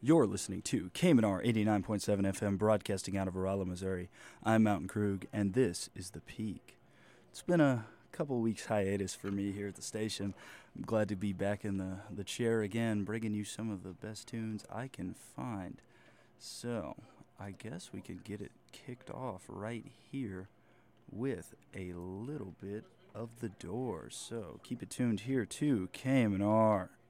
You're listening to KMNR 89.7 FM, broadcasting out of Rolla, Missouri. I'm Mountain Krug, and this is The Peak. It's been a couple weeks hiatus for me here at the station. I'm glad to be back in the chair again, bringing you some of the best tunes I can find. So, I guess we could get it kicked off right here with a little bit of The Doors. So, keep it tuned here to KMNR